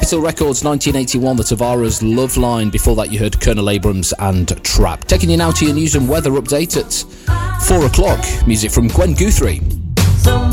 Capitol Records, 1981, the Tavares Love Line. Before that, you heard Colonel Abrams and Trap. Taking you now to your news and weather update at 4 o'clock. Music from Gwen Guthrie. So